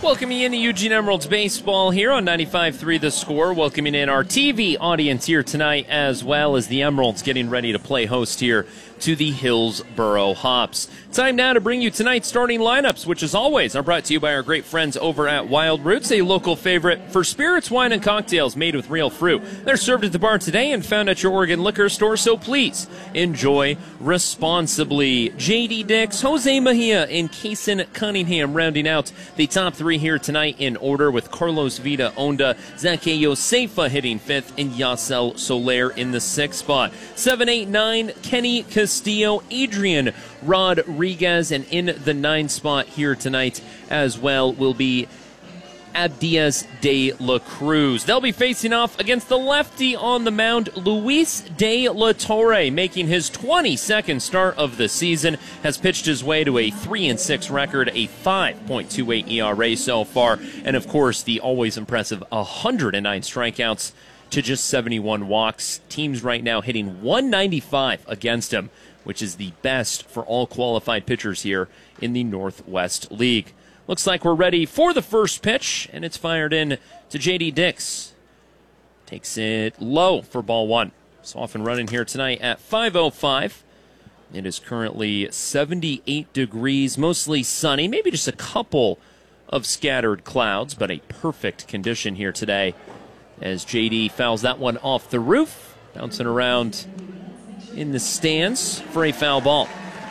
Welcoming in the Eugene Emeralds baseball here on 95.3 The Score. Welcoming in our TV audience here tonight, as well as the Emeralds getting ready to play host here to the Hillsboro Hops. Time now to bring you tonight's starting lineups, which as always are brought to you by our great friends over at Wild Roots, a local favorite for spirits, wine, and cocktails made with real fruit. They're served at the bar today and found at your Oregon liquor store, so please enjoy responsibly. J.D. Dix, Jose Mejia, and Kaysen Cunningham rounding out the top three here tonight in order, with Carlos Vida Onda, Zake Josefa hitting fifth, and Yasel Soler in the sixth spot. 7, 8, 9, Kenny Castillo, Adrian Rodriguez, and in the ninth spot here tonight as well will be Abdias de la Cruz. They'll be facing off against the lefty on the mound, Luis de la Torre, making his 22nd start of the season, has pitched his way to a 3-6 record, a 5.28 ERA so far, and of course the always impressive 109 strikeouts to just 71 walks. Teams right now hitting 195 against him, which is the best for all qualified pitchers here in the Northwest League. Looks like we're ready for the first pitch, and it's fired in to J.D. Dix. Takes it low for ball one. So off and running here tonight at 5:05. It is currently 78 degrees, mostly sunny, maybe just a couple of scattered clouds, but a perfect condition here today as J.D. fouls that one off the roof, bouncing around in the stands for a foul ball.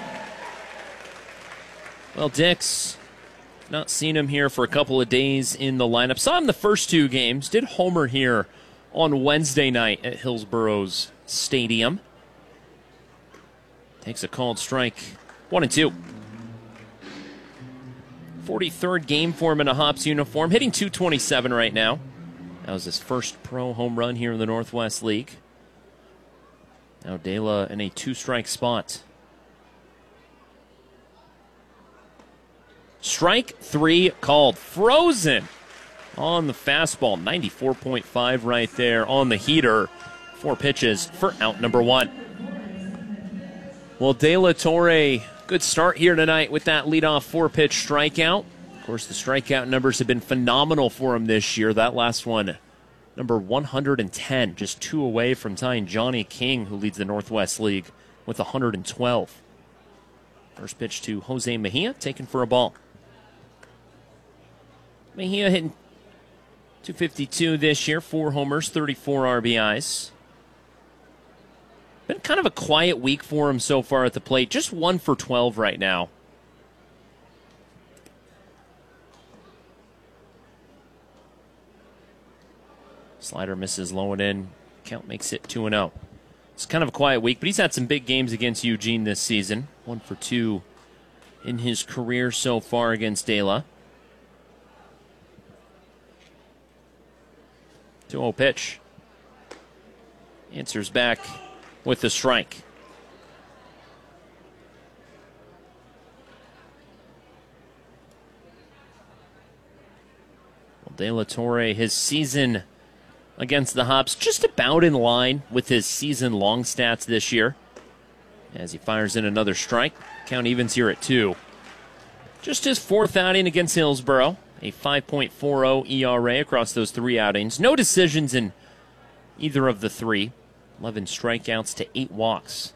Well, Dix, not seen him here for a couple of days in the lineup. Saw him the first two games. Did homer here on Wednesday night at Hillsboro's Stadium. Takes a called strike. 1-2. 43rd game for him in a Hops uniform. Hitting .227 right now. That was his first pro home run here in the Northwest League. Now Dela in a two-strike spot. Strike three called. Frozen on the fastball. 94.5 right there on the heater. 4 pitches for out number one. Well, De La Torre, good start here tonight with that leadoff 4-pitch strikeout. Of course, the strikeout numbers have been phenomenal for him this year. That last one, number 110, just 2 away from tying Johnny King, who leads the Northwest League with 112. First pitch to Jose Mejia, taken for a ball. Mejia hitting .252 this year, 4 homers, 34 RBIs. Been kind of a quiet week for him so far at the plate. Just 1 for 12 right now. Slider misses low and in. Count makes it 2-0. It's kind of a quiet week, but he's had some big games against Eugene this season. 1 for 2 in his career so far against Dela. 2-0 pitch. Answers back with the strike. Well, De La Torre, his season against the Hops just about in line with his season-long stats this year. As he fires in another strike, count evens here at 2. Just his 4th outing against Hillsboro, a 5.40 ERA across those 3 outings. No decisions in either of the 3. 11 strikeouts to 8 walks.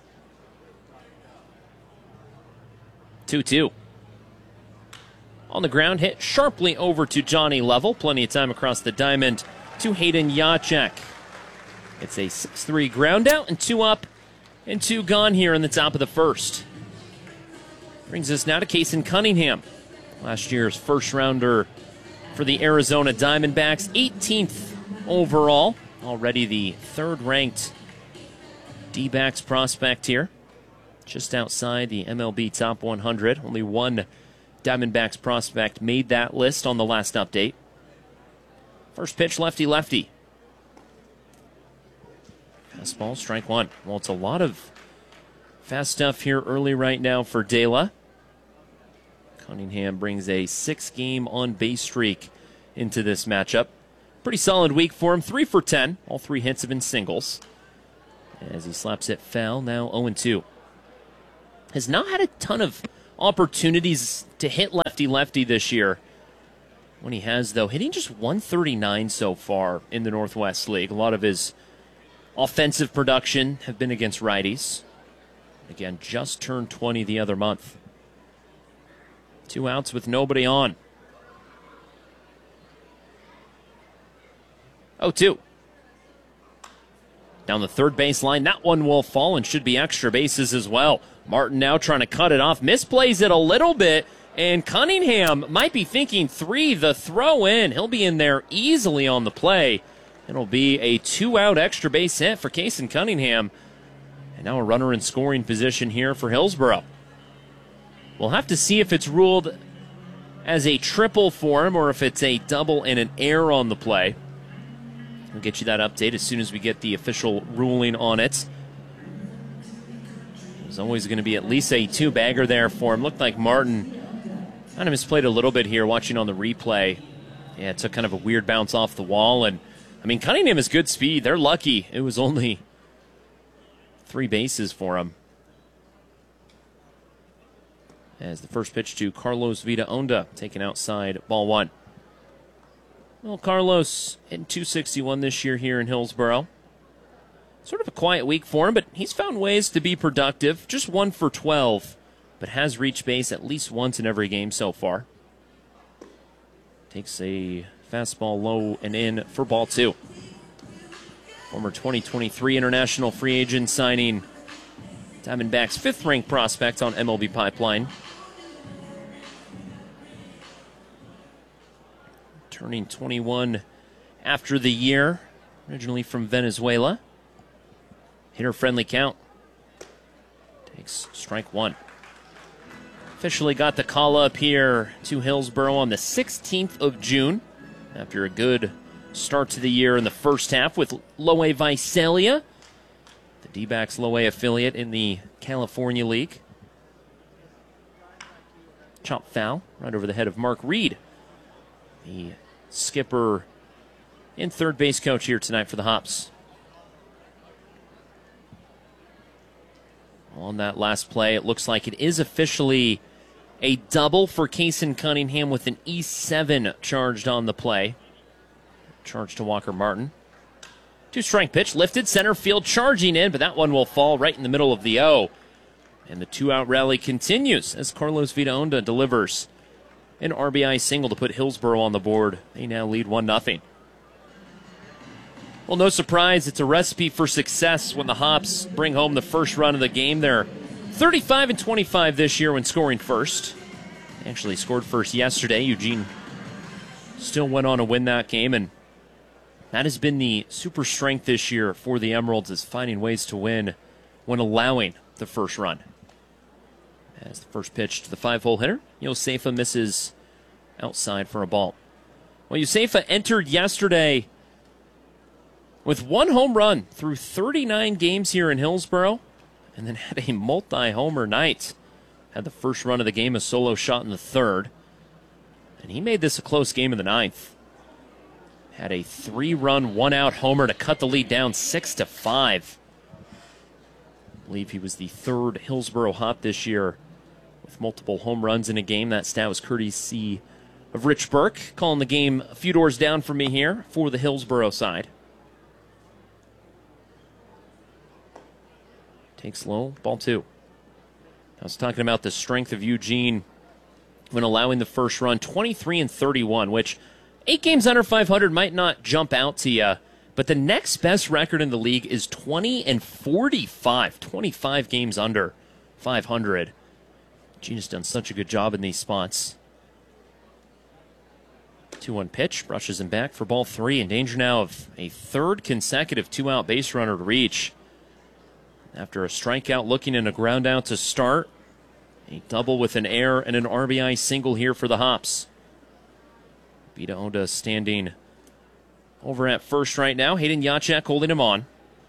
2-2. On the ground, hit sharply over to Johnny Level. Plenty of time across the diamond to Hayden Yachek. It's a 6-3 ground out, and 2 up and 2 gone here in the top of the first. Brings us now to Kaysen Cunningham. Last year's first rounder for the Arizona Diamondbacks. 18th overall. Already the 3rd ranked D-backs prospect here. Just outside the MLB Top 100. Only one Diamondbacks prospect made that list on the last update. First pitch, lefty-lefty. Fastball, strike 1. Well, it's a lot of fast stuff here early right now for Dela. Cunningham brings a 6-game on-base streak into this matchup. Pretty solid week for him. 3 for 10. All 3 hits have been singles. As he slaps it foul, now 0-2. Has not had a ton of opportunities to hit lefty-lefty this year. when he has, though, hitting just 139 so far in the Northwest League. A lot of his offensive production have been against righties. Again, just turned 20 the other month. 2 outs with nobody on. 0-2. Down the third base line. That one will fall and should be extra bases as well. Martin now trying to cut it off. Misplays it a little bit. And Cunningham might be thinking 3, the throw in. He'll be in there easily on the play. It'll be a 2-out extra base hit for Kason Cunningham. And now a runner in scoring position here for Hillsboro. We'll have to see if it's ruled as a triple for him or if it's a double and an error on the play. We'll get you that update as soon as we get the official ruling on it. There's always going to be at least a 2-bagger there for him. Looked like Martin kind of misplayed a little bit here watching on the replay. Yeah, it took kind of a weird bounce off the wall. And, I mean, Cunningham has good speed. They're lucky. It was only 3 bases for him. As the first pitch to Carlos Vida-Onda, taken outside, ball 1. Well, Carlos hitting .261 this year here in Hillsboro. Sort of a quiet week for him, but he's found ways to be productive. Just 1 for 12, but has reached base at least once in every game so far. Takes a fastball low and in for ball 2. Former 2023 international free agent signing Diamondbacks' 5th-ranked prospect on MLB Pipeline. Turning 21 after the year, originally from Venezuela. Hitter-friendly count. Takes strike 1. Officially got the call up here to Hillsboro on the 16th of June after a good start to the year in the first half with Loe Visalia, the D-backs Loe affiliate in the California League. Chop foul right over the head of Mark Reed, the skipper and third base coach here tonight for the Hops. On that last play, it looks like it is officially a double for Kason Cunningham with an E7 charged on the play. Charged to Walker Martin. 2-strike pitch, lifted, center field, charging in, but that one will fall right in the middle of the O. And the 2-out rally continues as Carlos Vida-Onda delivers an RBI single to put Hillsboro on the board. They now lead 1-0. Well, no surprise, it's a recipe for success when the Hops bring home the first run of the game. They're 35-25 this year when scoring first. They actually scored first yesterday. Eugene still went on to win that game, and that has been the super strength this year for the Emeralds, is finding ways to win when allowing the first run. As the first pitch to the 5-hole hitter, Josefa misses outside for a ball. Well, Josefa entered yesterday with 1 home run through 39 games here in Hillsboro, and then had a multi-homer night. Had the first run of the game, a solo shot in the 3rd. And he made this a close game in the 9th. Had a 3-run, 1-out homer to cut the lead down 6-5. I believe he was the 3rd Hillsboro Hop this year with multiple home runs in a game. That stat was courtesy of Rich Burke, calling the game a few doors down from me here for the Hillsboro side. Takes low, ball 2. I was talking about the strength of Eugene when allowing the first run, 23-31, which 8 games under 500 might not jump out to you, but the next best record in the league is 20-45, 25 games under 500. Eugene has done such a good job in these spots. 2-1 pitch, brushes him back for ball 3, in danger now of a 3rd consecutive 2-out base runner to reach. After a strikeout, looking in a ground out to start. A double with an error and an RBI single here for the Hops. Vida-Onda standing over at first right now. Hayden Yachak holding him on.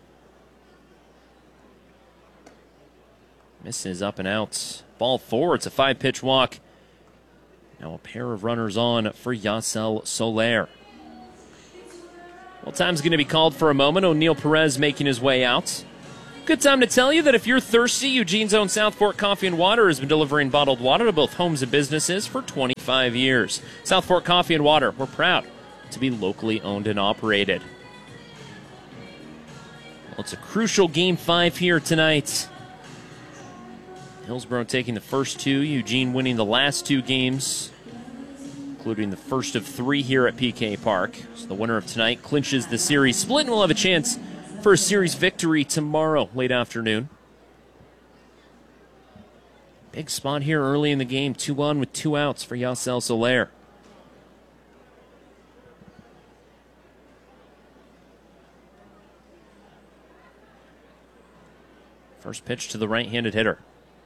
Misses up and out. Ball 4. It's a 5-pitch walk. Now a pair of runners on for Yasel Soler. Well, time's going to be called for a moment. O'Neill Perez making his way out. Good time to tell you that if you're thirsty, Eugene's own South Fork Coffee and Water has been delivering bottled water to both homes and businesses for 25 years. South Fork Coffee and Water, we're proud to be locally owned and operated. Well, it's a crucial Game 5 here tonight. Hillsborough taking the first two, Eugene winning the last two games, including the first of three here at PK Park. So the winner of tonight clinches the series split and will have a chance for a series victory tomorrow, late afternoon. Big spot here early in the game, 2-1 with 2 outs for Yasel Soler. First pitch to the right-handed hitter.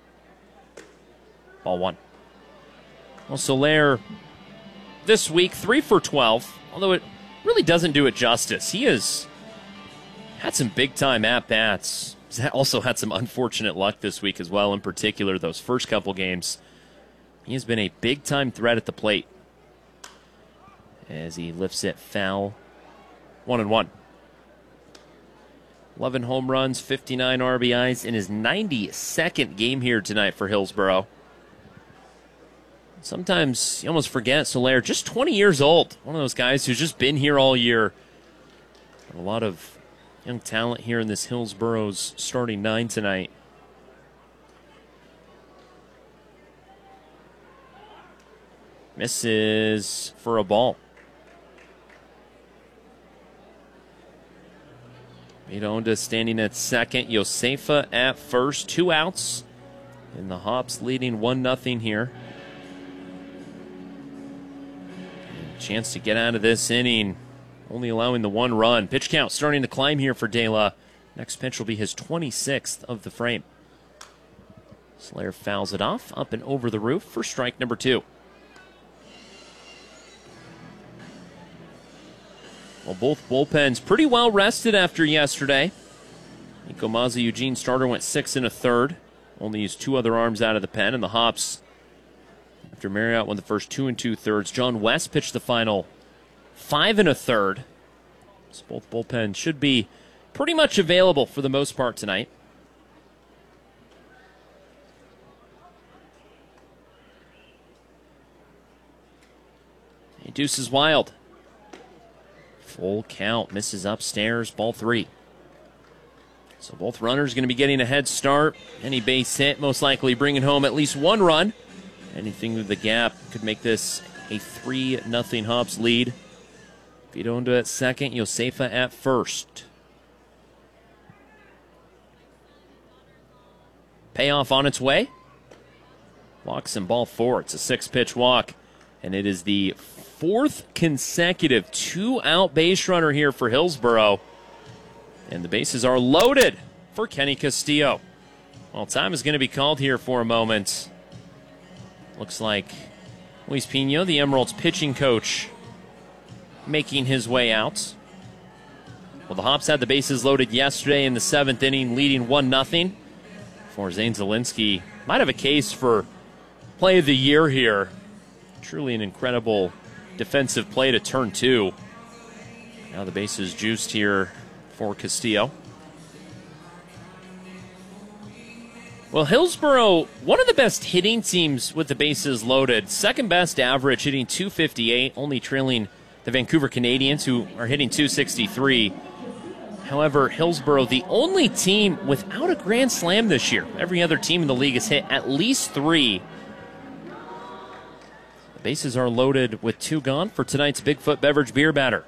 Ball 1. Well, Soler this week, 3 for 12, although it really doesn't do it justice. He has had some big-time at-bats. He's also had some unfortunate luck this week as well, in particular those first couple games. He has been a big-time threat at the plate as he lifts it foul. 1-1. 11 home runs, 59 RBIs in his 92nd game here tonight for Hillsborough. Sometimes you almost forget Soler, just 20 years old. One of those guys who's just been here all year. A lot of young talent here in this Hillsborough's starting 9 tonight. Misses for a ball. Midonda standing at second. Josefa at first. 2 outs. And the Hops leading 1-0 here. And chance to get out of this inning. Only allowing the 1 run. Pitch count starting to climb here for De La. Next pitch will be his 26th of the frame. Slayer fouls it off, up and over the roof for strike number 2. Well, both bullpens pretty well rested after yesterday. Nico Mazza, Eugene starter, went 6 1/3. Only used 2 other arms out of the pen, and the Hops, after Marriott won the first 2 2/3, John West pitched the final 5 1/3. So both bullpens should be pretty much available for the most part tonight. Deuce is wild. Full count, misses upstairs, ball 3. So both runners going to be getting a head start. Any base hit, most likely bringing home at least 1 run. Anything through the gap could make this a 3-0 Hops lead. Midonda at second, Josefa at first. Payoff on its way. Walks in ball 4. It's a 6-pitch walk. And it is the 4th consecutive 2-out base runner here for Hillsborough. And the bases are loaded for Kenny Castillo. Well, time is going to be called here for a moment. Looks like Luis Pino, the Emeralds pitching coach, making his way out. Well, the Hops had the bases loaded yesterday in the 7th inning, leading 1-0. For Zane Zielinski, might have a case for play of the year here. Truly an incredible defensive play to turn 2. Now the bases juiced here for Castillo. Well, Hillsborough, one of the best hitting teams with the bases loaded. Second best average, hitting .258, only trailing the Vancouver Canadians, who are hitting .263. However, Hillsborough, the only team without a grand slam this year. Every other team in the league has hit at least 3. The bases are loaded with 2 gone for tonight's Bigfoot Beverage beer batter.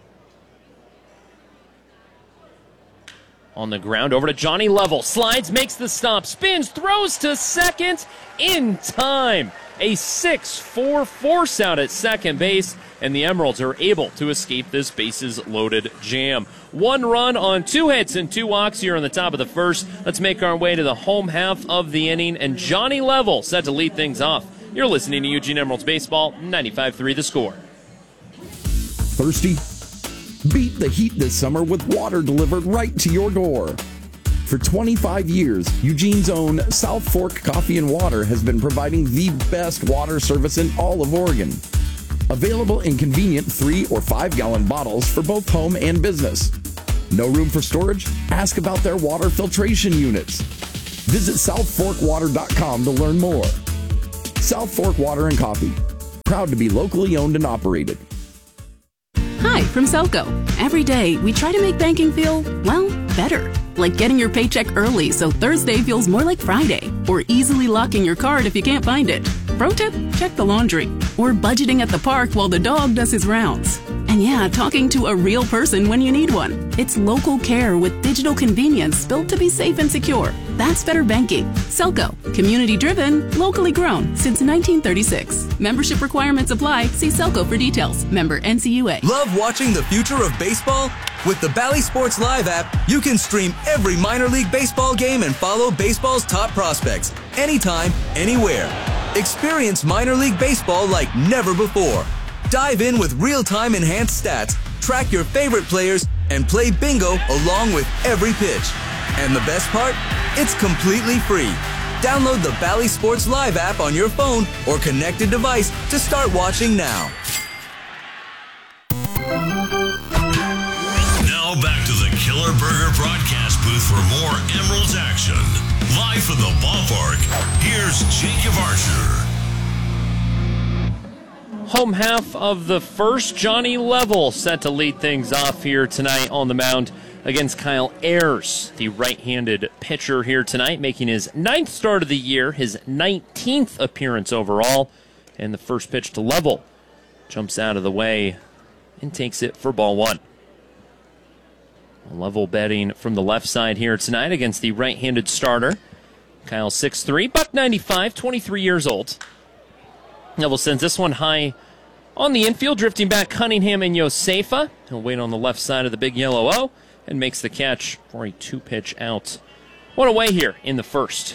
On the ground, over to Johnny Level. Slides, makes the stop, spins, throws to second in time. A 6-4 force out at second base, and the Emeralds are able to escape this bases-loaded jam. 1 run on 2 hits and 2 walks here on the top of the first. Let's make our way to the home half of the inning, and Johnny Level set to lead things off. You're listening to Eugene Emeralds Baseball, 95.3 The Score. Thirsty? Beat the heat this summer with water delivered right to your door. For 25 years, Eugene's own South Fork Coffee and Water has been providing the best water service in all of Oregon. Available in convenient 3 or 5 gallon bottles for both home and business. No room for storage? Ask about their water filtration units. Visit southforkwater.com to learn more. South Fork Water and Coffee. Proud to be locally owned and operated. Hi, from Selco. Every day, we try to make banking feel, well, better. Like getting your paycheck early so Thursday feels more like Friday. Or easily locking your card if you can't find it. Pro tip, check the laundry. Or budgeting at the park while the dog does his rounds. And yeah, talking to a real person when you need one. It's local care with digital convenience built to be safe and secure. That's better banking. Selco. Community driven, locally grown since 1936. Membership requirements apply. See Selco for details. Member NCUA. Love watching the future of baseball? With the Bally Sports Live app, you can stream every minor league baseball game and follow baseball's top prospects anytime, anywhere. Experience minor league baseball like never before. Dive in with real-time enhanced stats, track your favorite players, and play bingo along with every pitch. And the best part? It's completely free. Download the Bally Sports Live app on your phone or connected device to start watching now. Now back to the Killer Burger broadcast booth for more Emeralds action. Live from the ballpark, here's Jacob Archer. Home half of the first, Johnny Level set to lead things off here tonight on the mound against Kyle Ayers, the right-handed pitcher here tonight, making his 9th start of the year, his 19th appearance overall, and the first pitch to Level. Jumps out of the way and takes it for ball one. Level betting from the left side here tonight against the right-handed starter. Kyle 6'3", $195, 23 years old. Level sends this one high on the infield, drifting back Cunningham and Josefa. He'll wait on the left side of the big yellow O and makes the catch for a 2-pitch out. One away here in the first.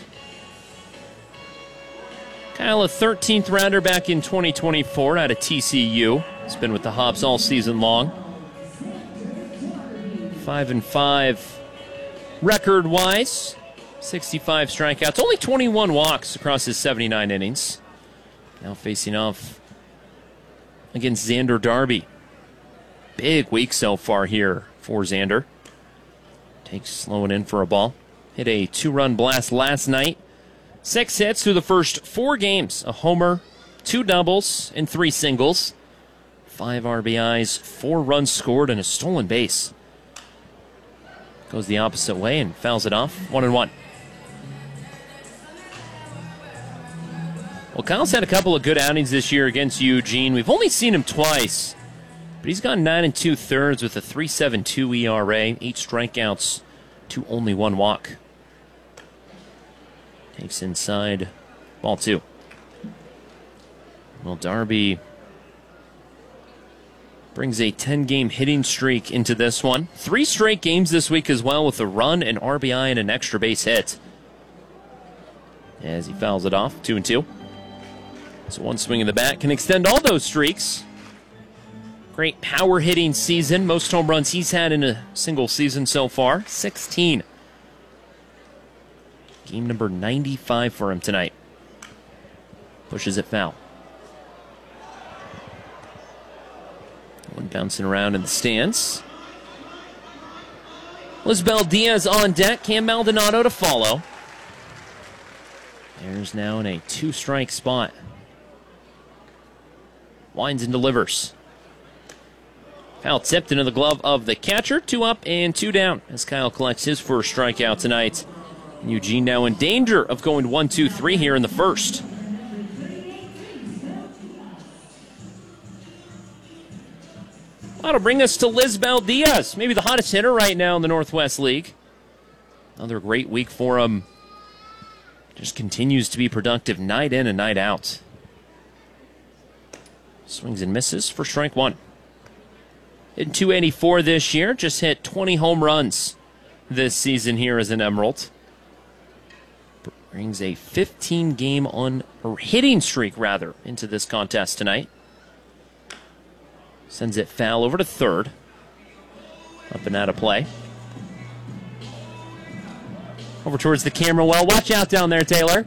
Kyle, a 13th rounder back in 2024 out of TCU. He's been with the Hops all season long. 5-5 record-wise. 65 strikeouts, only 21 walks across his 79 innings. Now facing off against Xander Darby. Big week so far here for Xander. Takes slowing in for a ball. Hit a 2-run blast last night. 6 hits through the first 4 games. A homer, 2 doubles, and 3 singles. 5 RBIs, 4 runs scored, and a stolen base. Goes the opposite way and fouls it off. 1-1. Well, Kyle's had a couple of good outings this year against Eugene. We've only seen him twice, but he's gone 9 2/3 with a 3.72 ERA, 8 strikeouts to only 1 walk. Takes inside, ball 2. Well, Darby brings a 10-game hitting streak into this one. 3 straight games this week as well with a run, an RBI, and an extra base hit. As he fouls it off, 2-2. So one swing of the bat can extend all those streaks. Great power hitting season. Most home runs he's had in a single season so far, 16. Game number 95 for him tonight. Pushes it foul. One bouncing around in the stands. Lisbel Diaz on deck. Cam Maldonado to follow. There's now in a 2-strike spot. Winds and delivers. Foul tipped into the glove of the catcher. 2 up and 2 down as Kyle collects his first strikeout tonight. Eugene now in danger of going 1-2-3 here in the first. That'll bring us to Lisbel Diaz, maybe the hottest hitter right now in the Northwest League. Another great week for him. Just continues to be productive night in and night out. Swings and misses for strike 1. Hitting .284 this year, just hit 20 home runs this season here as an Emerald. Brings a 15-game hitting streak into this contest tonight. Sends it foul over to third. Up and out of play. Over towards the camera well. Watch out down there, Taylor.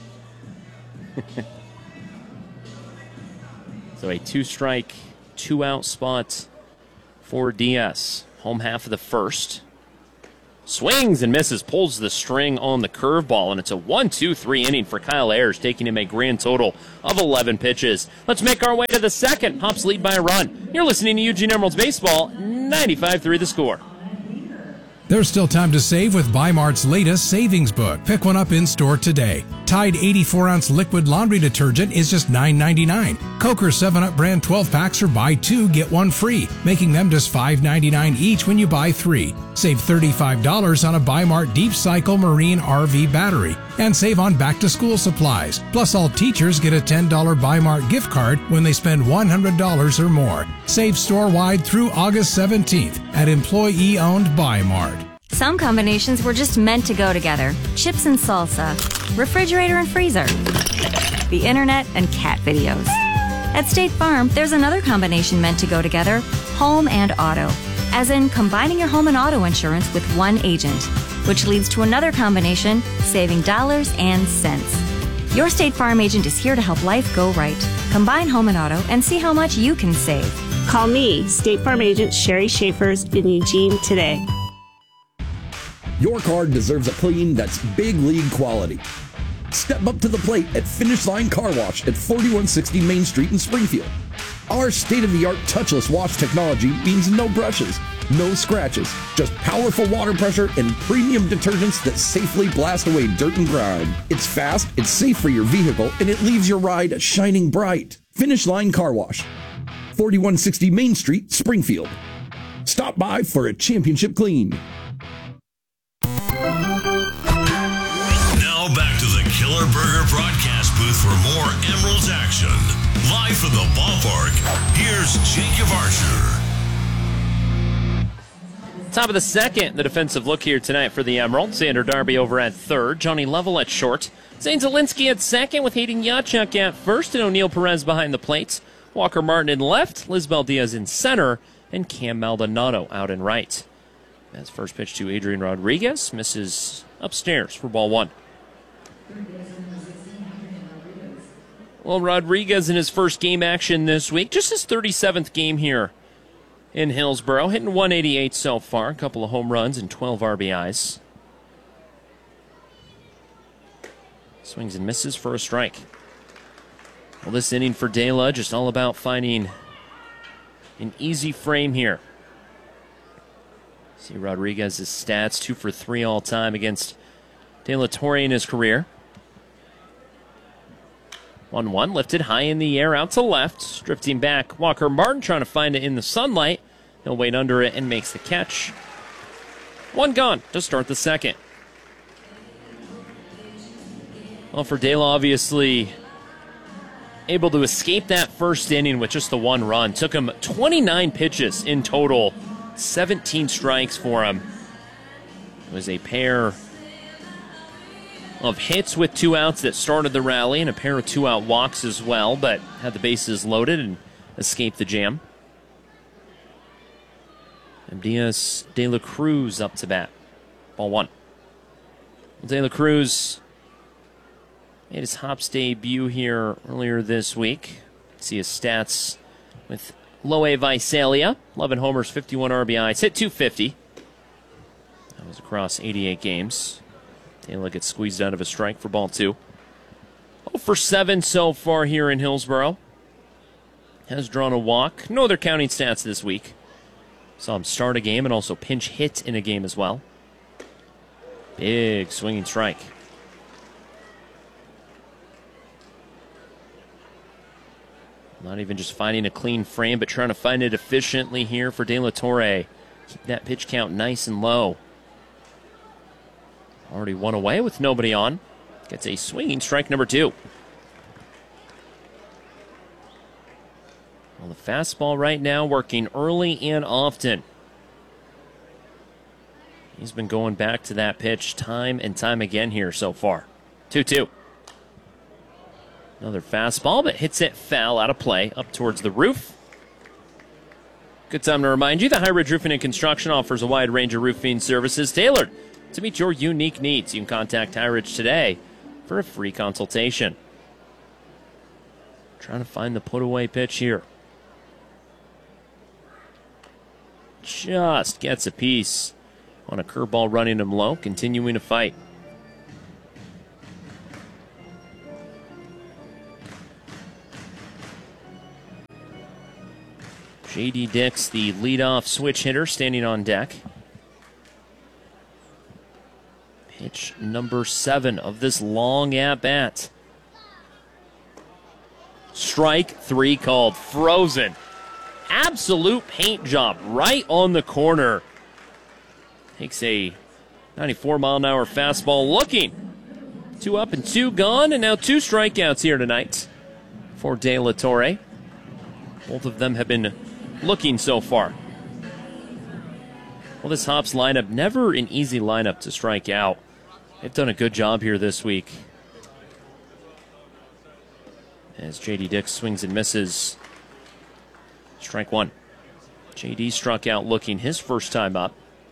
So a 2-strike, 2-out spot for Diaz. Home half of the first. Swings and misses, pulls the string on the curveball, and it's a 1-2-3 inning for Kyle Ayers, taking him a grand total of 11 pitches. Let's make our way to the second. Hops lead by a run. You're listening to Eugene Emeralds Baseball, 95-3 The Score. There's still time to save with Bi-Mart's latest savings book. Pick one up in store today. Tide 84-ounce liquid laundry detergent is just $9.99. Coker 7-Up brand 12-packs are buy two, get one free, making them just $5.99 each when you buy three. Save $35 on a Bi-Mart Deep Cycle Marine RV battery. And save on back-to-school supplies. Plus, all teachers get a $10 Bi-Mart gift card when they spend $100 or more. Save store-wide through August 17th at employee-owned Bi-Mart. Some combinations were just meant to go together. Chips and salsa, refrigerator and freezer, the internet and cat videos. At State Farm, there's another combination meant to go together, home and auto. As in combining your home and auto insurance with one agent, which leads to another combination, saving dollars and cents. Your State Farm agent is here to help life go right. Combine home and auto and see how much you can save. Call me, State Farm agent Sherry Schaefers in Eugene today. Your car deserves a clean that's big league quality. Step up to the plate at Finish Line Car Wash at 4160 Main Street in Springfield. Our state-of-the-art touchless wash technology means no brushes, no scratches, just powerful water pressure and premium detergents that safely blast away dirt and grime. It's fast, it's safe for your vehicle, and it leaves your ride shining bright. Finish Line Car Wash, 4160 Main Street, Springfield. Stop by for a championship clean. Now back to the Killer Burger broadcast booth for more Emeralds action. Live from the ballpark, here's Jacob Archer. Top of the second, the defensive look here tonight for the Emeralds. Xander Darby over at third, Johnny Lovell at short, Zane Zielinski at second with Hayden Yachuk at first, and O'Neill Perez behind the plates. Walker Martin in left, Lisbel Diaz in center, and Cam Maldonado out in right. As first pitch to Adrian Rodriguez, misses upstairs for ball one. Well, Rodriguez in his first game action this week, just his 37th game here in Hillsboro, hitting 188 so far, a couple of home runs and 12 RBIs. Swings and misses for a strike. Well, this inning for De La, just all about finding an easy frame here. See Rodriguez's stats, 2 for 3 all time against De La Torre in his career. 1-1, lifted high in the air, out to left. Drifting back, Walker Martin trying to find it in the sunlight. He'll wait under it and makes the catch. One gone to start the second. Well, for De La, obviously able to escape that first inning with just the one run. Took him 29 pitches in total, 17 strikes for him. It was a pair of hits with 2 outs that started the rally and a pair of 2-out walks as well, but had the bases loaded and escaped the jam. And Diaz De La Cruz up to bat. Ball one. De La Cruz made his Hops debut here earlier this week. See his stats with Loe Visalia. 11 homers, 51 RBIs, hit .250. That was across 88 games. De La gets squeezed out of a strike for ball two. 0 for 7 so far here in Hillsboro. Has drawn a walk. No other counting stats this week. Saw him start a game and also pinch hit in a game as well. Big swinging strike. Not even just finding a clean frame, but trying to find it efficiently here for De La Torre. Keep that pitch count nice and low. Already one away with nobody on. Gets a swinging strike number 2. Well, the fastball right now working early and often. He's been going back to that pitch time and time again here so far. 2-2. Another fastball, but hits it foul out of play up towards the roof. Good time to remind you that High Ridge Roofing and Construction offers a wide range of roofing services tailored to meet your unique needs. You can contact High Ridge today for a free consultation. Trying to find the put-away pitch here. Just gets a piece on a curveball running him low, continuing to fight. J.D. Dix, the leadoff switch hitter, standing on deck. Pitch number 7 of this long at-bat. Strike 3 called. Frozen. Absolute paint job right on the corner. Takes a 94-mile-an-hour fastball looking. 2 up and 2 gone, and now 2 strikeouts here tonight for De La Torre. Both of them have been looking so far. Well, this Hops lineup, never an easy lineup to strike out. They've done a good job here this week. As J.D. Dix swings and misses. Strike 1. J.D. struck out looking his first time up.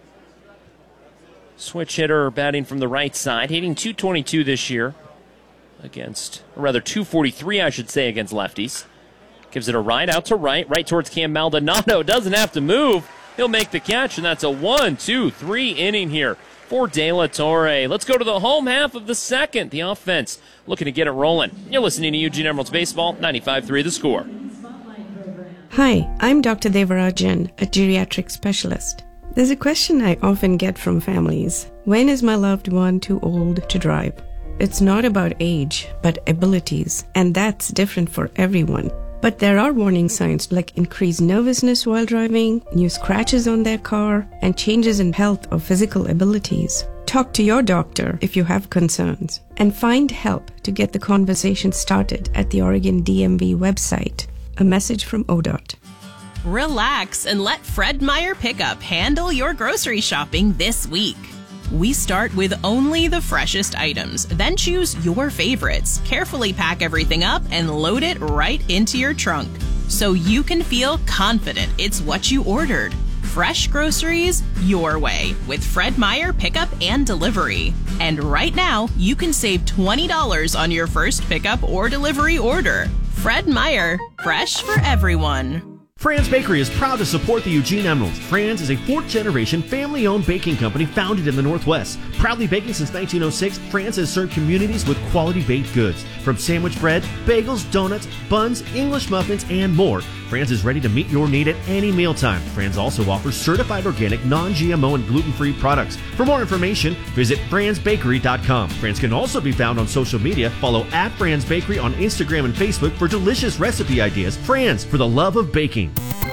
Switch hitter batting from the right side, hitting .222 this year against, or rather .243, I should say, against lefties. Gives it a ride out to right towards Cam Maldonado. Doesn't have to move. He'll make the catch, and that's a 1-2-3 inning here for De La Torre. Let's go to the home half of the second. The offense looking to get it rolling. You're listening to Eugene Emeralds Baseball, 95.3 The Score. Hi, I'm Dr. Devarajan, a geriatric specialist. There's a question I often get from families. When is my loved one too old to drive? It's not about age, but abilities, and that's different for everyone. But there are warning signs like increased nervousness while driving, new scratches on their car, and changes in health or physical abilities. Talk to your doctor if you have concerns, and find help to get the conversation started at the Oregon DMV website. A message from ODOT. Relax and let Fred Meyer Pickup handle your grocery shopping this week. We start with only the freshest items, then choose your favorites, carefully pack everything up, and load it right into your trunk so you can feel confident it's what you ordered. Fresh groceries your way with Fred Meyer Pickup and Delivery. And right now, you can save $20 on your first pickup or delivery order. Fred Meyer, fresh for everyone. Fran's Bakery is proud to support the Eugene Emeralds. Fran's is a 4th-generation family-owned baking company founded in the Northwest. Proudly baking since 1906, Fran's has served communities with quality baked goods. From sandwich bread, bagels, donuts, buns, English muffins, and more, Fran's is ready to meet your need at any mealtime. Fran's also offers certified organic, non-GMO, and gluten-free products. For more information, visit fransbakery.com. Fran's can also be found on social media. Follow @Fran's Bakery on Instagram and Facebook for delicious recipe ideas. Fran's, for the love of baking.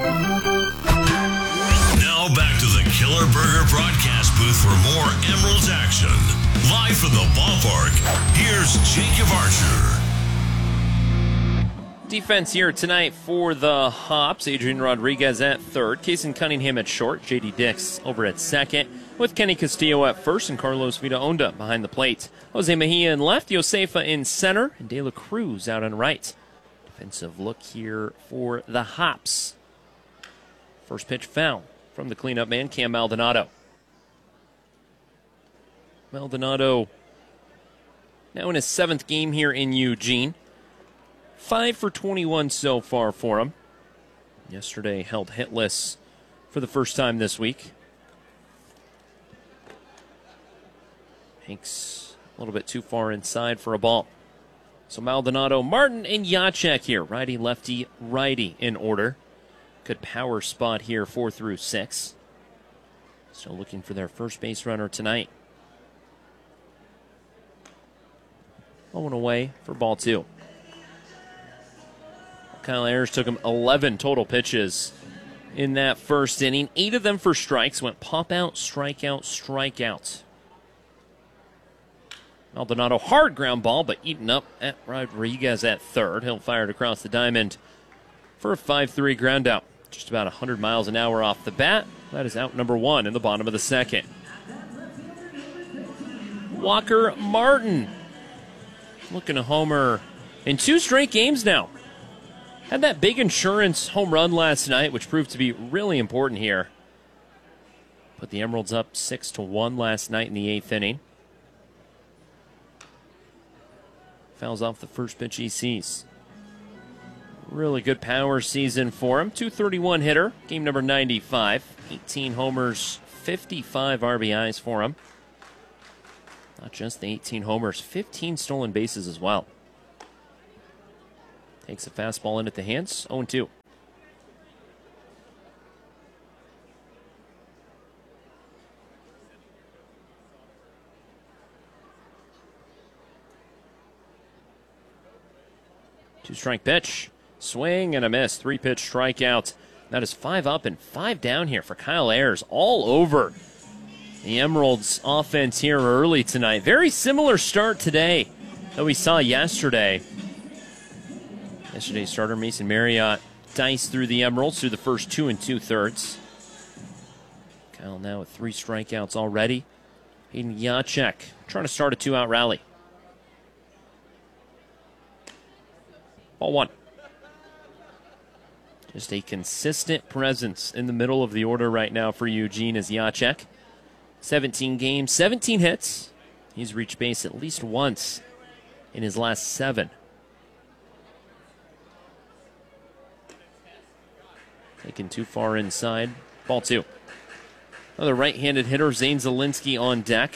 Now back to the Killer Burger broadcast booth for more Emeralds action. Live from the ballpark, here's Jacob Archer. Defense here tonight for the Hops. Adrian Rodriguez at third, Kason Cunningham at short, J.D. Dix over at second, with Kenny Castillo at first and Carlos Vida-Onda behind the plate. Jose Mejia in left, Josefa in center, and De La Cruz out on right. Defensive look here for the Hops. First pitch foul from the cleanup man, Cam Maldonado. Maldonado now in his 7th game here in Eugene. 5 for 21 so far for him. Yesterday held hitless for the first time this week. Hanks a little bit too far inside for a ball. So Maldonado, Martin, and Jacek here. Righty, lefty, righty in order. Good power spot here, 4 through 6. Still looking for their first base runner tonight. 0 away for ball 2. Kyle Ayers took him 11 total pitches in that first inning. 8 of them for strikes. Went pop out, strikeout, strikeout. Maldonado, hard ground ball, but eaten up at Rodriguez at third. He'll fire it across the diamond for a 5-3 ground out. Just about 100 miles an hour off the bat. That is out number 1 in the bottom of the second. Walker Martin looking to homer in 2 straight games now. Had that big insurance home run last night, which proved to be really important here. Put the Emeralds up 6-1 last night in the 8th inning. Fouls off the first pitch he sees. Really good power season for him. .231 hitter, game number 95. 18 homers, 55 RBIs for him. Not just the 18 homers, 15 stolen bases as well. Takes a fastball in at the hands, 0-2. Two-strike pitch. Swing and a miss. 3-pitch strikeout. That is 5 up and 5 down here for Kyle Ayers. All over the Emeralds offense here early tonight. Very similar start today that we saw yesterday. Yesterday's starter, Mason Marriott, diced through the Emeralds through the first 2 2/3. Kyle now with 3 strikeouts already. Hayden Jacek trying to start a 2-out rally. Ball 1. Just a consistent presence in the middle of the order right now for Eugene as Jacek. 17 games, 17 hits. He's reached base at least once in his last 7. Taken too far inside. Ball 2. Another right-handed hitter, Zane Zielinski on deck.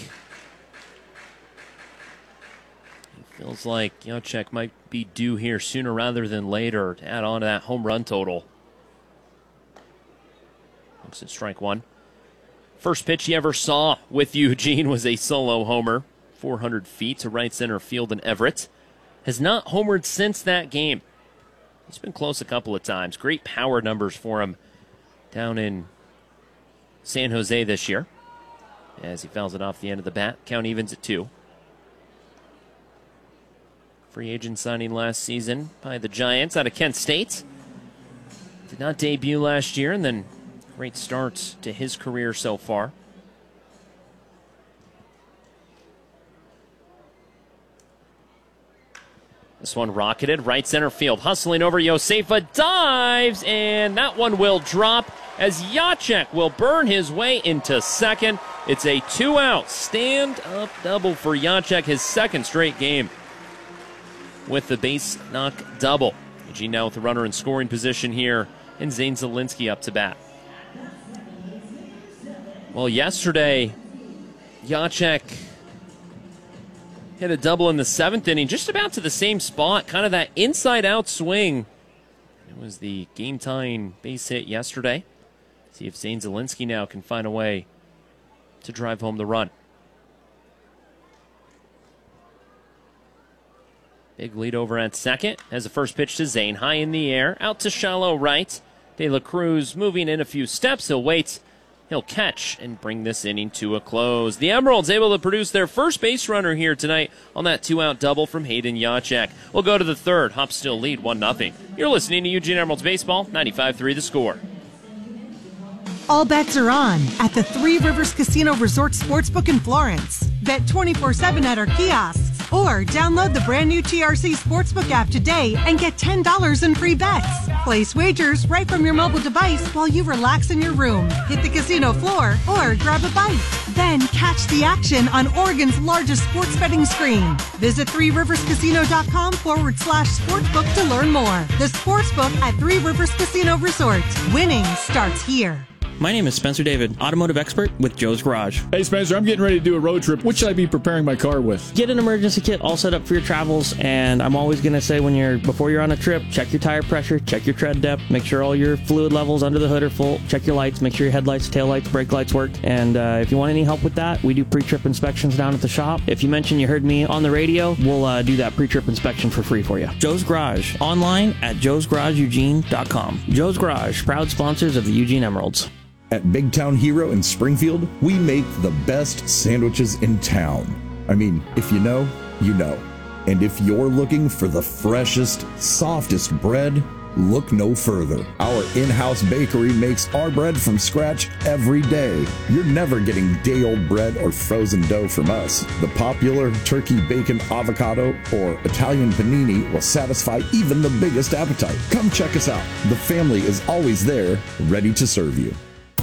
Feels like Jacek might be due here sooner rather than later to add on to that home run total. Looks at strike 1. First pitch he ever saw with Eugene was a solo homer. 400 feet to right center field in Everett. Has not homered since that game. He's been close a couple of times. Great power numbers for him down in San Jose this year. As he fouls it off the end of the bat. Count evens at 2. Free agent signing last season by the Giants out of Kent State. Did not debut last year, and then great start to his career so far. This one rocketed right center field. Hustling over, Josefa dives, and that one will drop as Jacek will burn his way into second. It's a 2-out stand-up double for Jacek, his second straight game with the base knock double. Eugene now with a runner in scoring position here, and Zane Zielinski up to bat. Well, yesterday, Jacek hit a double in the 7th inning, just about to the same spot, kind of that inside-out swing. It was the game-tying base hit yesterday. See if Zane Zielinski now can find a way to drive home the run. Big lead over at second as the first pitch to Zane. High in the air, out to shallow right. De La Cruz moving in a few steps. He'll wait. He'll catch and bring this inning to a close. The Emeralds able to produce their first base runner here tonight on that 2-out double from Hayden Jacek. We'll go to the third. Hops still lead 1-0. You're listening to Eugene Emeralds Baseball, 95.3 The Score. All bets are on at the Three Rivers Casino Resort Sportsbook in Florence. Bet 24/7 at our kiosks or download the brand new TRC Sportsbook app today and get $10 in free bets. Place wagers right from your mobile device while you relax in your room, hit the casino floor, or grab a bite. Then catch the action on Oregon's largest sports betting screen. Visit threeriverscasino.com/sportsbook to learn more. The Sportsbook at Three Rivers Casino Resort. Winning starts here. My name is Spencer David, automotive expert with Joe's Garage. Hey Spencer, I'm getting ready to do a road trip. What should I be preparing my car with? Get an emergency kit all set up for your travels, and I'm always going to say before you're on a trip, check your tire pressure, check your tread depth, make sure all your fluid levels under the hood are full, check your lights, make sure your headlights, taillights, brake lights work, and if you want any help with that, we do pre-trip inspections down at the shop. If you mention you heard me on the radio, we'll do that pre-trip inspection for free for you. Joe's Garage, online at joesgarageeugene.com. Joe's Garage, proud sponsors of the Eugene Emeralds. At Big Town Hero in Springfield, we make the best sandwiches in town. I mean, if you know, you know. And if you're looking for the freshest, softest bread, look no further. Our in-house bakery makes our bread from scratch every day. You're never getting day-old bread or frozen dough from us. The popular turkey bacon avocado or Italian panini will satisfy even the biggest appetite. Come check us out. The family is always there, ready to serve you.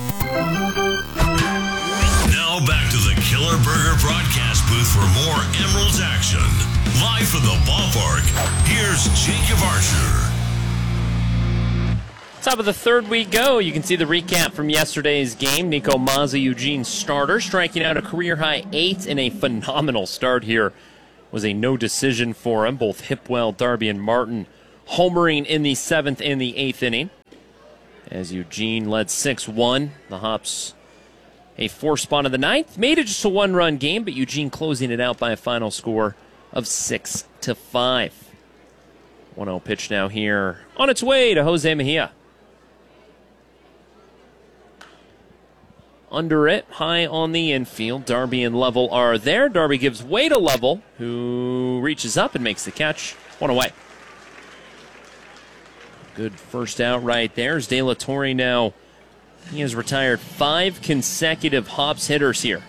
Now back to the Killer Burger broadcast booth for more Emeralds action. Live from the ballpark, here's Jacob Archer. Top of the third we go. You can see the recap from yesterday's game. Nico Mazza, Eugene starter, striking out a career-high 8 in a phenomenal start here. Was a no decision for him. Both Hipwell, Darby, and Martin homering in the 7th and the 8th inning. As Eugene led 6-1. The Hops a 4-spot of the 9th. Made it just a 1-run game, but Eugene closing it out by a final score of 6-5. 1-0 pitch now here on its way to Jose Mejia. Under it, high on the infield. Darby and Level are there. Darby gives way to Level, who reaches up and makes the catch. 1 away. Good first out right there. As De La Torre now, he has retired 5 consecutive Hops hitters here.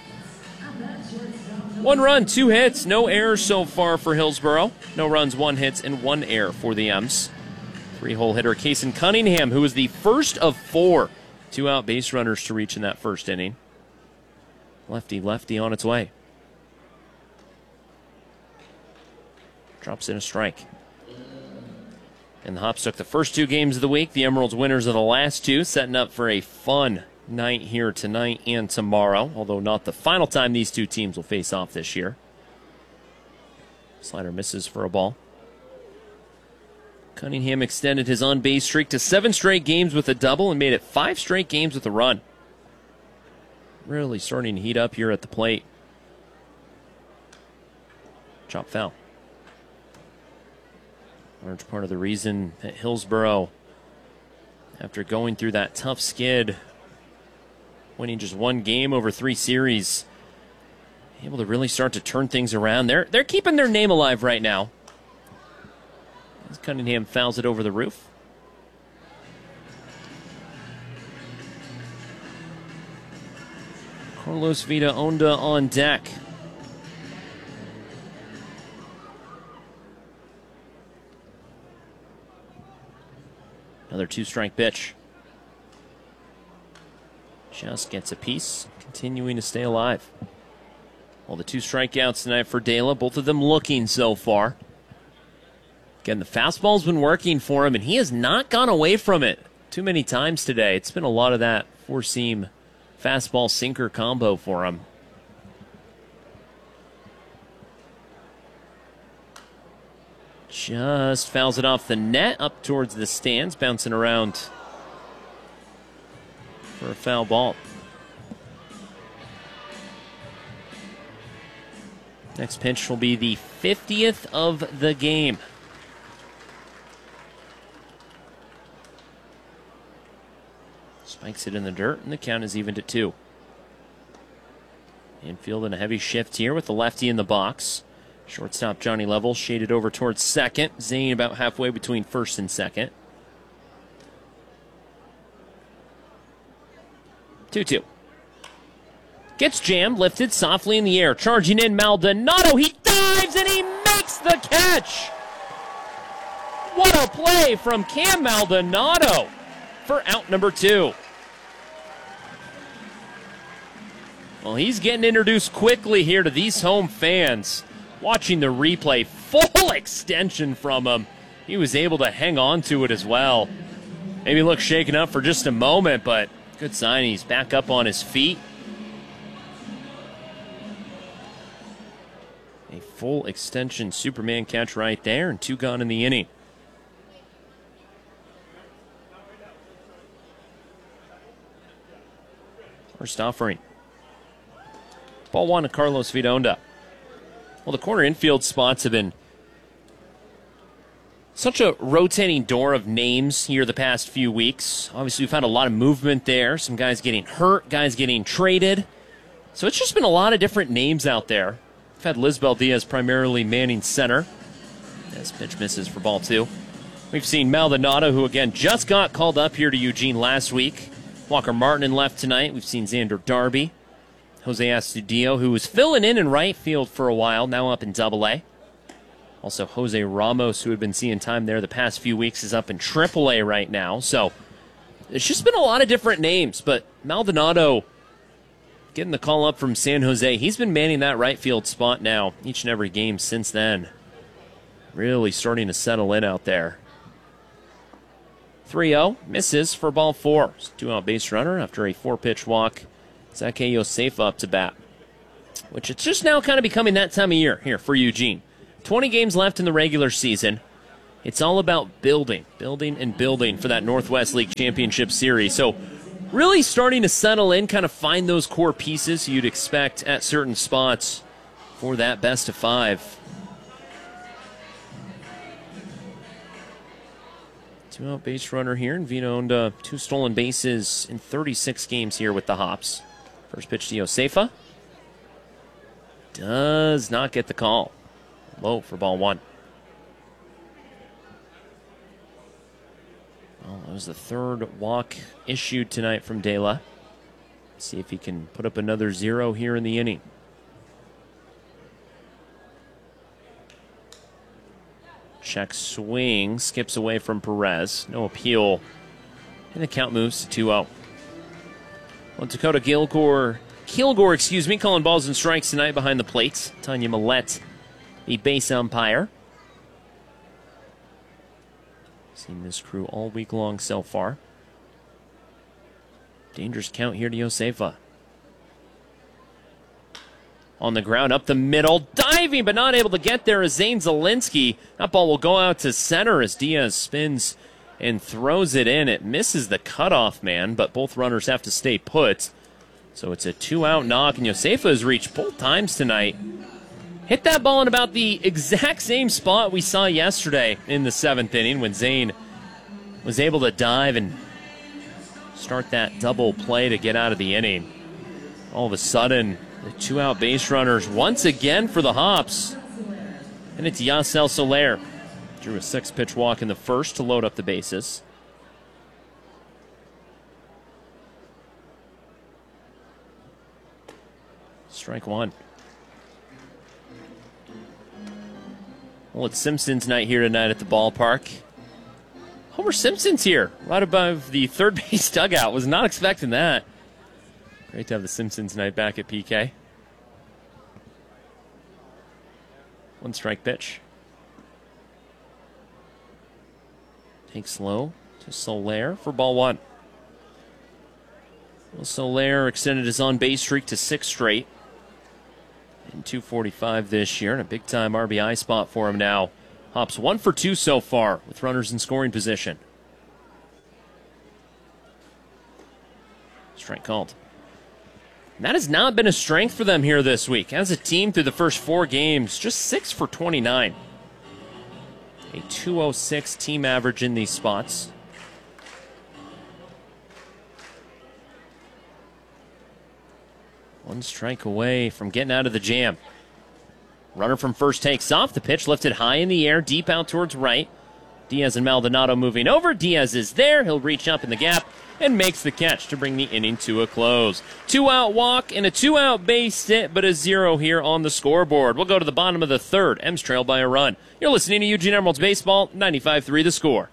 1 run, 2 hits, no errors so far for Hillsboro. No runs, 1 hit, and 1 error for the M's. 3-hole hitter Kason Cunningham, who was the first of 4 2-out base runners to reach in that first inning. Lefty on its way. Drops in a strike. And the Hops took the first 2 games of the week. The Emeralds winners of the last 2, setting up for a fun night here tonight and tomorrow, although not the final time these 2 teams will face off this year. Slider misses for a ball. Cunningham extended his on-base streak to 7 straight games with a double and made it 5 straight games with a run. Really starting to heat up here at the plate. Chop foul. Large part of the reason that Hillsboro, after going through that tough skid, winning just 1 game over 3 series, able to really start to turn things around. They're keeping their name alive right now. As Cunningham fouls it over the roof. Carlos Vida Onda on deck. Another 2-strike pitch. Just gets a piece, continuing to stay alive. Well, the 2 strikeouts tonight for Dela, both of them looking so far. Again, the fastball's been working for him, and he has not gone away from it too many times today. It's been a lot of that 4-seam fastball-sinker combo for him. Just fouls it off the net, up towards the stands, bouncing around for a foul ball. Next pitch will be the 50th of the game. Spikes it in the dirt, and the count is evened at 2. Infield in a heavy shift here with the lefty in the box. Shortstop Johnny Level shaded over towards second. Zane about halfway between first and second. 2-2. Gets jammed, lifted softly in the air. Charging in Maldonado. He dives and he makes the catch. What a play from Cam Maldonado for out number 2. Well, he's getting introduced quickly here to these home fans. Watching the replay, full extension from him. He was able to hang on to it as well. Maybe look shaken up for just a moment, but good sign he's back up on his feet. A full extension Superman catch right there, and 2 gone in the inning. First offering. Ball 1 to Carlos Vida Onda. Well, the corner infield spots have been such a rotating door of names here the past few weeks. Obviously, we've had a lot of movement there. Some guys getting hurt, guys getting traded. So it's just been a lot of different names out there. We've had Lisbel Diaz primarily manning center. As pitch misses for ball 2. We've seen Maldonado, who again just got called up here to Eugene last week. Walker Martin in left tonight. We've seen Xander Darby. Jose Astudillo, who was filling in right field for a while, now up in Double-A. Also, Jose Ramos, who had been seeing time there the past few weeks, is up in Triple-A right now. So, it's just been a lot of different names, but Maldonado getting the call up from San Jose. He's been manning that right field spot now each and every game since then. Really starting to settle in out there. 3-0, misses for ball 4. 2-out base runner after a 4-pitch walk. Zake Josefa up to bat, which it's just now kind of becoming that time of year here for Eugene. 20 games left in the regular season. It's all about building for that Northwest League Championship Series. So really starting to settle in, kind of find those core pieces you'd expect at certain spots for that best of 5. 2-out base runner here, and Vina owned 2 stolen bases in 36 games here with the Hops. First pitch to Josefa. Does not get the call. Low for ball 1. Well, that was the 3rd walk issued tonight from De La. See if he can put up another 0 here in the inning. Check swing, skips away from Perez. No appeal. And the count moves to 2-0. Well, Dakota Kilgore, calling balls and strikes tonight behind the plate. Tanya Millette, the base umpire. Seen this crew all week long so far. Dangerous count here to Josefa. On the ground, up the middle, diving, but not able to get there is Zane Zielinski. That ball will go out to center as Diaz spins and throws it in. It misses the cutoff man, but both runners have to stay put. So it's a 2-out knock, and Josefa has reached both times tonight. Hit that ball in about the exact same spot we saw yesterday in the 7th inning when Zane was able to dive and start that double play to get out of the inning. All of a sudden, the 2-out base runners once again for the Hops. And it's Yasel Soler. Drew a 6-pitch walk in the first to load up the bases. Strike 1. Well, it's Simpson's night here tonight at the ballpark. Homer Simpson's here, right above the third base dugout. Was not expecting that. Great to have the Simpsons night back at PK. 1-strike pitch. Takes low to Soler for ball 1. Well, Soler extended his on-base streak to 6 straight. In 245 this year, and a big-time RBI spot for him now. Hops 1 for 2 so far with runners in scoring position. Strike called. And that has not been a strength for them here this week. As a team through the first 4 games, just 6 for 29. A 206 team average in these spots. One strike away from getting out of the jam. Runner from first takes off. The pitch lifted high in the air, deep out towards right. Diaz and Maldonado moving over. Diaz is there. He'll reach up in the gap and makes the catch to bring the inning to a close. 2-out walk and a 2-out base hit, but a 0 here on the scoreboard. We'll go to the bottom of the 3rd. Ems trailed by a run. You're listening to Eugene Emeralds Baseball, 95-3 The Score.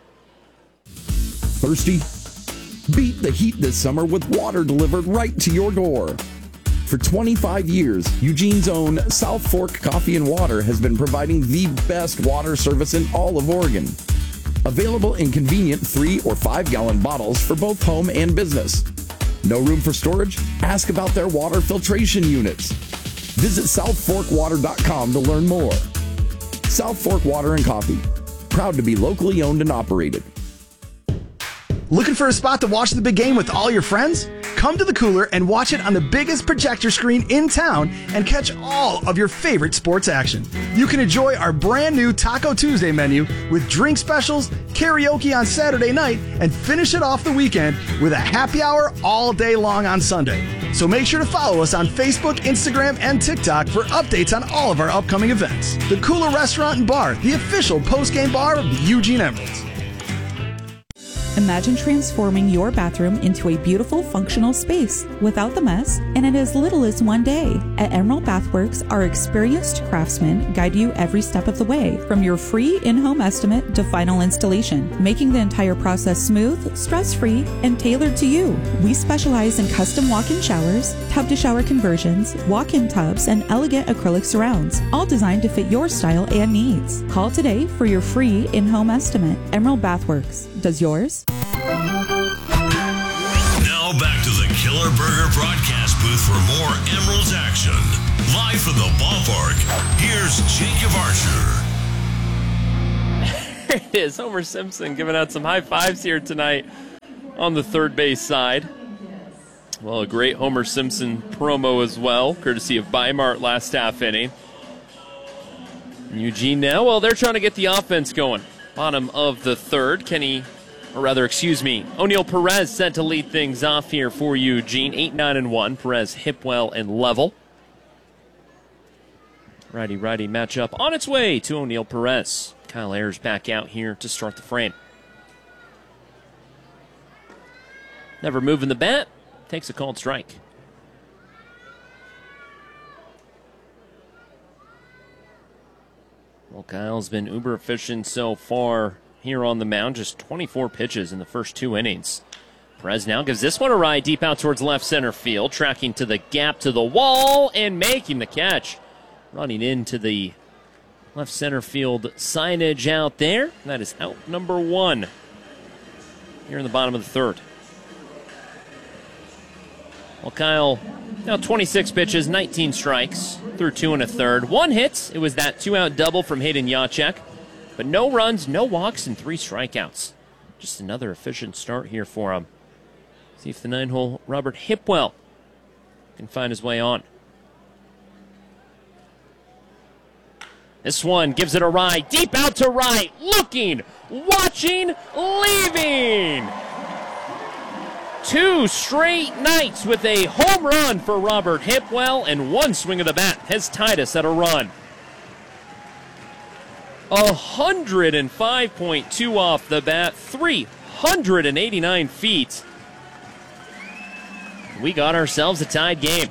Thirsty? Beat the heat this summer with water delivered right to your door. For 25 years, Eugene's own South Fork Coffee and Water has been providing the best water service in all of Oregon. Available in convenient 3 or 5 gallon bottles for both home and business. No room for storage? Ask about their water filtration units. Visit southforkwater.com to learn more. South Fork Water and Coffee. Proud to be locally owned and operated. Looking for a spot to watch the big game with all your friends? Come to the Cooler and watch it on the biggest projector screen in town and catch all of your favorite sports action. You can enjoy our brand new Taco Tuesday menu with drink specials, karaoke on Saturday night, and finish it off the weekend with a happy hour all day long on Sunday. So make sure to follow us on Facebook, Instagram, and TikTok for updates on all of our upcoming events. The Cooler Restaurant and Bar, the official post-game bar of the Eugene Emeralds. Imagine transforming your bathroom into a beautiful, functional space without the mess and in as little as one day. At Emerald Bathworks, our experienced craftsmen guide you every step of the way, from your free in-home estimate to final installation, making the entire process smooth, stress-free, and tailored to you. We specialize in custom walk-in showers, tub-to-shower conversions, walk-in tubs, and elegant acrylic surrounds, all designed to fit your style and needs. Call today for your free in-home estimate. Emerald Bathworks. Does yours? Now back to the Killer Burger broadcast booth for more Emeralds action. Live from the ballpark, here's Jacob Archer. There it is, Homer Simpson giving out some high fives here tonight on the third base side. Well, a great Homer Simpson promo as well, courtesy of Bi-Mart last half inning. Eugene now, well, they're trying to get the offense going. Bottom of the third, O'Neill Perez set to lead things off here for Eugene. 8-9-1, Perez, Hipwell, and Level. Righty-righty matchup on its way to O'Neill Perez. Kyle Ayers back out here to start the frame. Never moving the bat, takes a called strike. Well, Kyle's been uber efficient so far here on the mound. Just 24 pitches in the first 2 innings. Perez now gives this one a ride deep out towards left center field. Tracking to the gap to the wall and making the catch. Running into the left center field signage out there. That is out number 1 here in the bottom of the third. Well, Kyle, now 26 pitches, 19 strikes, through 2 1/3. 1 hit. It was that 2-out double from Hayden Yachek. But no runs, no walks, and 3 strikeouts. Just another efficient start here for him. See if the 9-hole Robert Hipwell can find his way on. This one gives it a ride. Deep out to right. Looking, watching, leaving. 2 straight nights with a home run for Robert Hipwell, and 1 swing of the bat has tied us at a run. 105.2 off the bat, 389 feet. We got ourselves a tied game.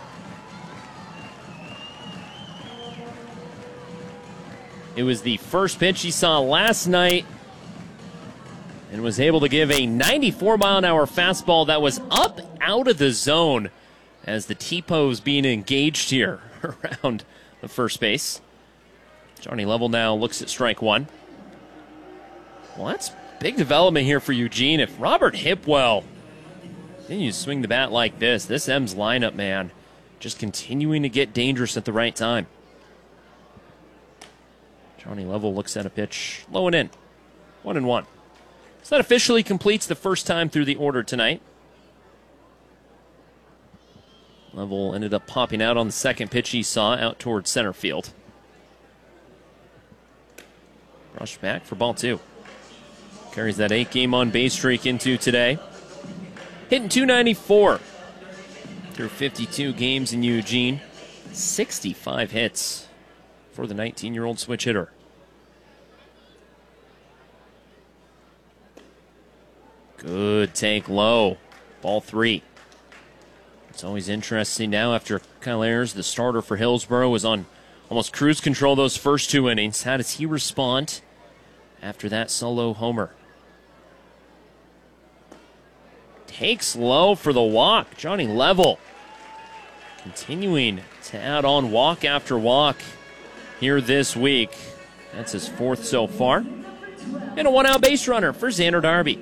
It was the first pitch he saw last night and was able to give a 94-mile-an-hour fastball that was up out of the zone as the T-pose being engaged here around the first base. Johnny Level now looks at strike 1. Well, that's big development here for Eugene. If Robert Hipwell continues to swing the bat like this M's lineup, man, just continuing to get dangerous at the right time. Johnny Level looks at a pitch low and in. 1-1. So that officially completes the first time through the order tonight. Level ended up popping out on the second pitch he saw out towards center field. Rush back for ball 2. Carries that 8-game on-base streak into today. Hitting .294 through 52 games in Eugene. 65 hits for the 19-year-old switch hitter. Good take low. Ball 3. It's always interesting now after Kyle Ayers, the starter for Hillsborough, was on almost cruise control those first 2 innings. How does he respond after that solo homer? Takes low for the walk. Johnny Level continuing to add on walk after walk here this week. That's his 4th so far. And a 1-out base runner for Xander Darby.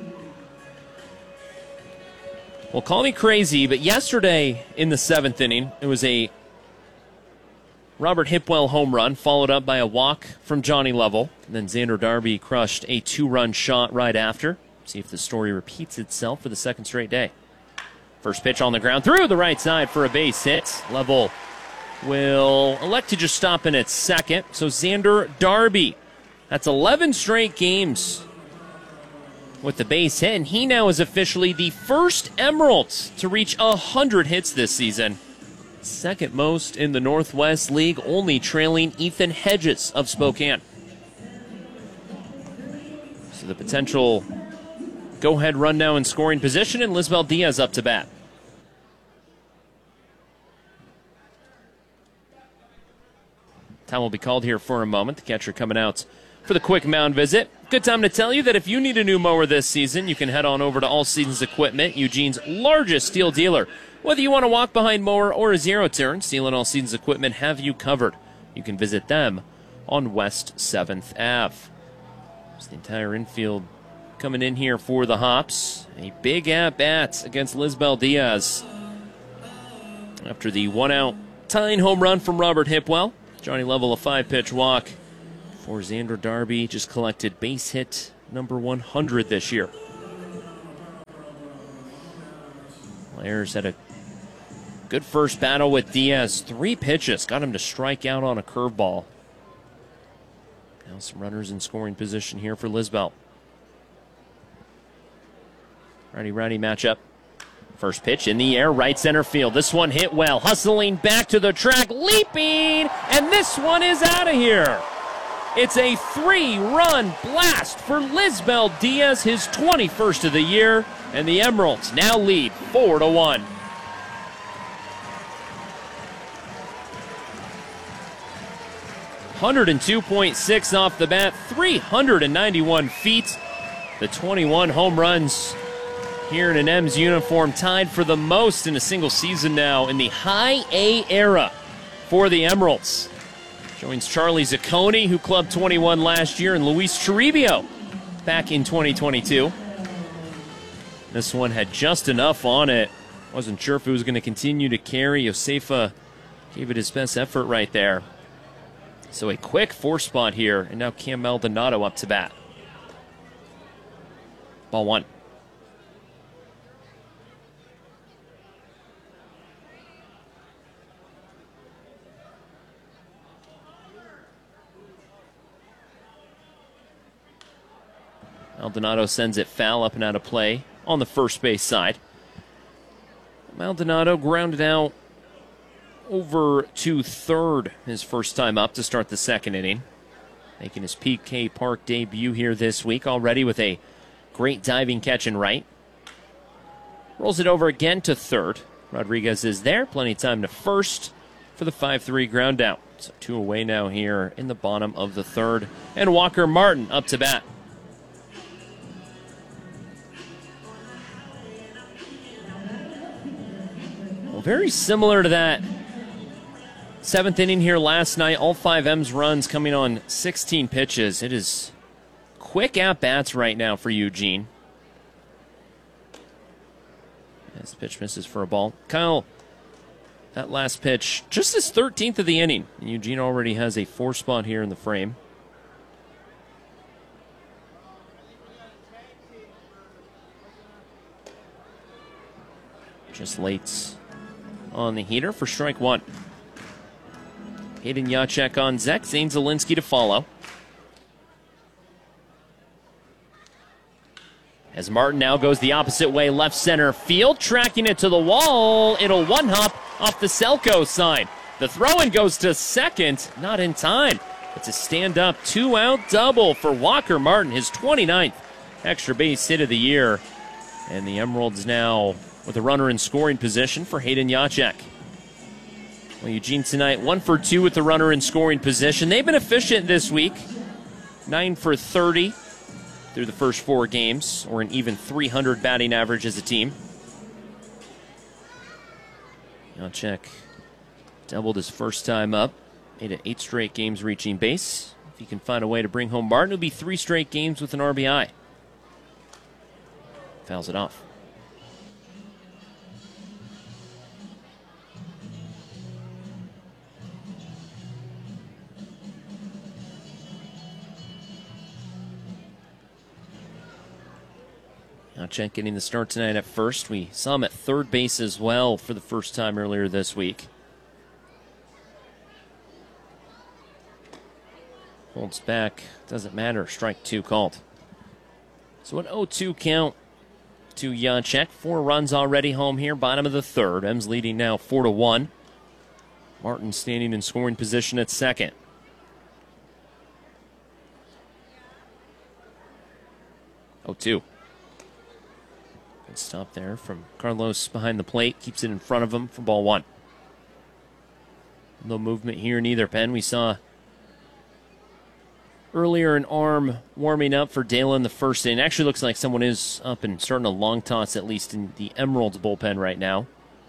Well, call me crazy, but yesterday in the 7th inning, it was a Robert Hipwell home run, followed up by a walk from Johnny Level. And then Xander Darby crushed a 2-run shot right after. See if the story repeats itself for the 2nd straight day. First pitch on the ground through the right side for a base hit. Level will elect to just stop in at second. So Xander Darby, that's 11 straight games with the base hit, and he now is officially the first Emeralds to reach 100 hits this season. 2nd most in the Northwest League, only trailing Ethan Hedges of Spokane. So the potential go-ahead run now in scoring position, and Lisbel Diaz up to bat. Time will be called here for a moment. The catcher coming out for the quick mound visit. Good time to tell you that if you need a new mower this season, you can head on over to All Seasons Equipment, Eugene's largest steel dealer. Whether you want a walk-behind mower or a zero-turn, Steel and All Seasons Equipment have you covered. You can visit them on West 7th Ave. It's the entire infield coming in here for the Hops. A big at-bat against Lisbel Diaz. After the one-out tying home run from Robert Hipwell, Johnny Lovell a 5-pitch walk for Xander Darby. Just collected base hit number 100 this year. Ayers had a good first battle with Diaz. 3 pitches got him to strike out on a curveball. Now some runners in scoring position here for Lisbel. Righty-righty matchup. First pitch in the air, right center field. This one hit well. Hustling back to the track, leaping, and this one is out of here. It's a 3-run blast for Lisbel Diaz, his 21st of the year, and the Emeralds now lead 4-1. .102.6 off the bat, 391 feet. The 21 home runs here in an M's uniform, tied for the most in a single season now in the High A era for the Emeralds. Joins Charlie Zacconi, who clubbed 21 last year, and Luis Toribio back in 2022. This one had just enough on it. Wasn't sure if it was going to continue to carry. Josefa gave it his best effort right there. So a quick 4-spot here, and now Cam Maldonado up to bat. Ball 1. Maldonado sends it foul up and out of play on the first base side. Maldonado grounded out over to third his first time up to start the second inning. Making his PK Park debut here this week already with a great diving catch in right. Rolls it over again to third. Rodriguez is there. Plenty of time to first for the 5-3 ground out. So 2 away now here in the bottom of the third. And Walker Martin up to bat. Very similar to that 7th inning here last night. All 5 M's runs coming on 16 pitches. It is quick at-bats right now for Eugene. As the pitch misses for a ball. Kyle, that last pitch, just his 13th of the inning. And Eugene already has a 4-spot here in the frame. Just late on the heater for strike 1. Hayden Jacek on Zek, Zane Zielinski to follow. As Martin now goes the opposite way, left center field, tracking it to the wall. It'll one-hop off the Selco sign. The throw-in goes to second, not in time. It's a stand-up 2-out double for Walker Martin, his 29th extra base hit of the year. And the Emeralds now with a runner in scoring position for Hayden Jacek. Well, Eugene tonight 1 for 2 with the runner in scoring position. They've been efficient this week. 9 for 30 through the first 4 games, or an even .300 batting average as a team. Jacek doubled his first time up. Made it 8 straight games reaching base. If he can find a way to bring home Martin, it'll be 3 straight games with an RBI. Fouls it off. Jacek getting the start tonight at first. We saw him at third base as well for the first time earlier this week. Holds back. Doesn't matter. Strike 2 called. So an 0-2 count to Jacek. 4 runs already home here. Bottom of the third. M's leading now 4-1. Martin standing in scoring position at second. 0-2. Good stop there from Carlos behind the plate. Keeps it in front of him for ball one. No movement here in either pen. We saw earlier an arm warming up for Dale in the first inning. Actually looks like someone is up and starting a long toss, at least in the Emeralds bullpen right now.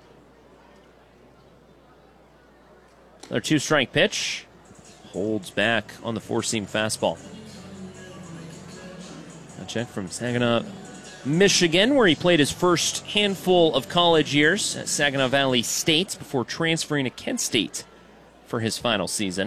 Another 2-strike pitch. Holds back on the four-seam fastball. A check from Saginaw, Michigan, where he played his first handful of college years at Saginaw Valley State before transferring to Kent State for his final season.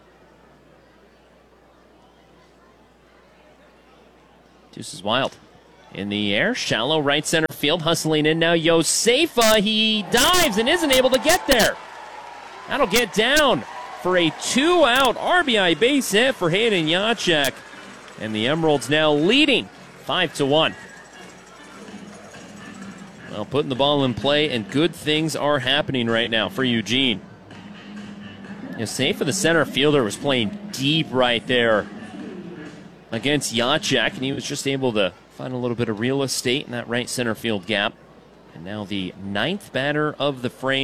Deuce is wild. In the air, shallow right center field, hustling in now. Josefa, he dives and isn't able to get there. That'll get down for a 2-out RBI base hit for Hayden Jacek. And the Emeralds now leading 5-1. Well, putting the ball in play, and good things are happening right now for Eugene. Josefa, the center fielder, was playing deep right there against Jacek, and he was just able to find a little bit of real estate in that right center field gap. And now the ninth batter of the frame.